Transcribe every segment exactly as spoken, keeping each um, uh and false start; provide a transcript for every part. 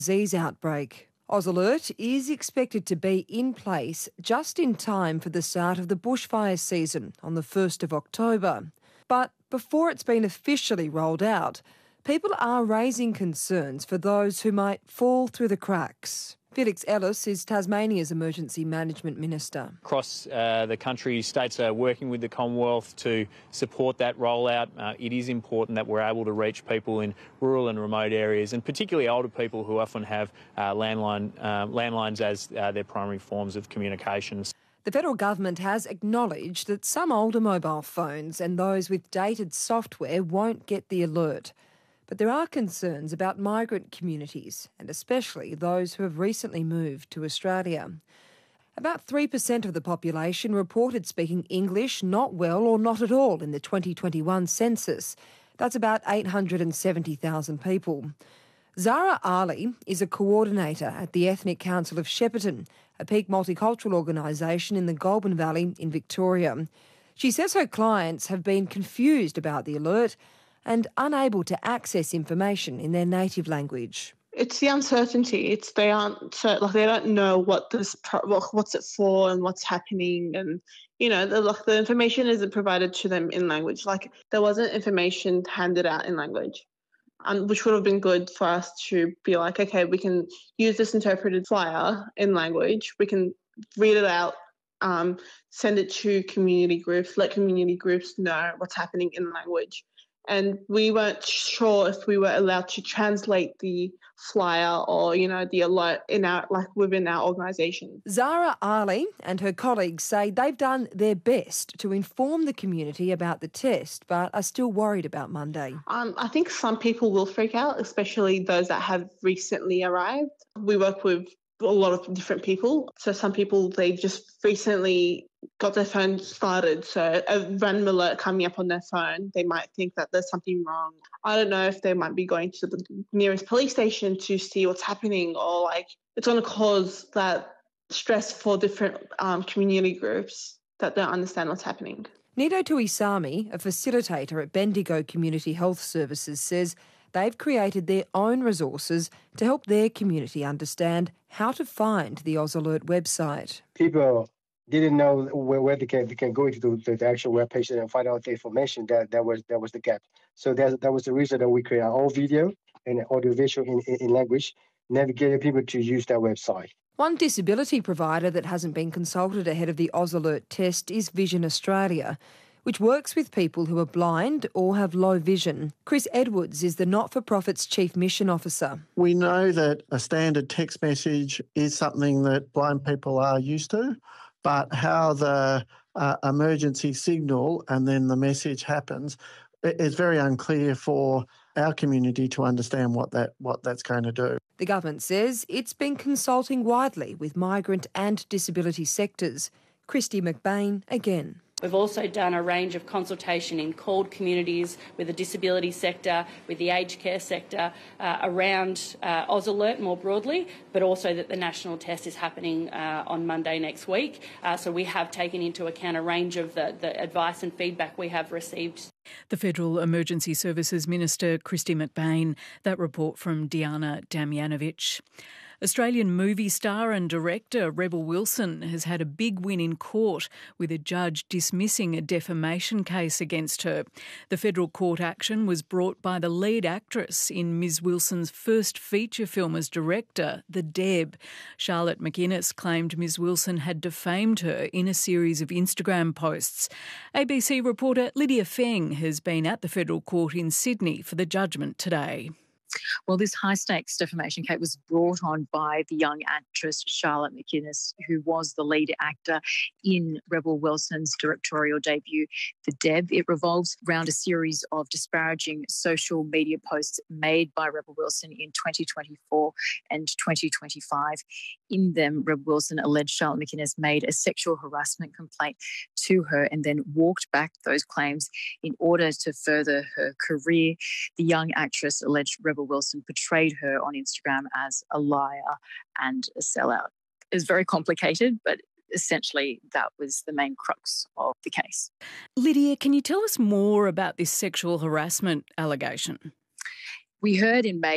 Disease outbreak. AusAlert is expected to be in place just in time for the start of the bushfire season on the first of October. But before it's been officially rolled out, people are raising concerns for those who might fall through the cracks. Felix Ellis is Tasmania's Emergency Management Minister. Across uh, the country, states are working with the Commonwealth to support that rollout. Uh, it is important that we're able to reach people in rural and remote areas, and particularly older people who often have uh, landline, uh, landlines as uh, their primary forms of communications. The federal government has acknowledged that some older mobile phones and those with dated software won't get the alert. But there are concerns about migrant communities, and especially those who have recently moved to Australia. About three percent of the population reported speaking English not well or not at all in the twenty twenty-one census. That's about eight hundred seventy thousand people. Zara Ali is a coordinator at the Ethnic Council of Shepparton, a peak multicultural organisation in the Goulburn Valley in Victoria. She says her clients have been confused about the alert and unable to access information in their native language. It's the uncertainty. It's they aren't like they don't know what this what's it for and what's happening, and you know the like the information isn't provided to them in language. Like there wasn't information handed out in language, and which would have been good for us to be like, okay, we can use this interpreted flyer in language. We can read it out, um, send it to community groups, let community groups know what's happening in language. And we weren't sure if we were allowed to translate the flyer or, you know, the alert in our like within our organisation. Zara Ali and her colleagues say they've done their best to inform the community about the test, but are still worried about Monday. Um, I think some people will freak out, especially those that have recently arrived. We work with a lot of different people. So some people, they just recently got their phone started. So a random alert coming up on their phone, they might think that there's something wrong. I don't know if they might be going to the nearest police station to see what's happening, or like it's going to cause that stress for different um, community groups that don't understand what's happening. Nido Tuisami, a facilitator at Bendigo Community Health Services, says they've created their own resources to help their community understand how to find the AusAlert website. People didn't know where, where they can they can go into the, the actual web page and find out the information. That that was that was the gap. So that that was the reason that we created our own video and audio visual in, in, in language, navigating people to use that website. One disability provider that hasn't been consulted ahead of the AusAlert test is Vision Australia, which works with people who are blind or have low vision. Chris Edwards is the not-for-profit's Chief Mission Officer. We know that a standard text message is something that blind people are used to, but how the uh, emergency signal and then the message happens is very unclear for our community to understand what that what that's going to do. The government says it's been consulting widely with migrant and disability sectors. Christy McBain again. We've also done a range of consultation in called communities with the disability sector, with the aged care sector, uh, around uh, AusAlert more broadly, but also that the national test is happening uh, on Monday next week. Uh, so we have taken into account a range of the, the advice and feedback we have received. The Federal Emergency Services Minister, Christy McBain. That report from Diana Damjanovic. Australian movie star and director Rebel Wilson has had a big win in court, with a judge dismissing a defamation case against her. The federal court action was brought by the lead actress in Miz Wilson's first feature film as director, The Deb. Charlotte McInnes claimed Miz Wilson had defamed her in a series of Instagram posts. A B C reporter Lydia Feng has been at the federal court in Sydney for the judgment today. Well, this high-stakes defamation case was brought on by the young actress Charlotte McInnes, who was the lead actor in Rebel Wilson's directorial debut, The Deb. It revolves around a series of disparaging social media posts made by Rebel Wilson in twenty twenty-four and twenty twenty-five. In them, Rebel Wilson alleged Charlotte McInnes made a sexual harassment complaint to her and then walked back those claims in order to further her career. The young actress alleged Rebel Wilson portrayed her on Instagram as a liar and a sellout. It was very complicated, but essentially that was the main crux of the case. Lydia, can you tell us more about this sexual harassment allegation? We heard in May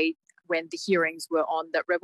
when the hearings were on that Rebel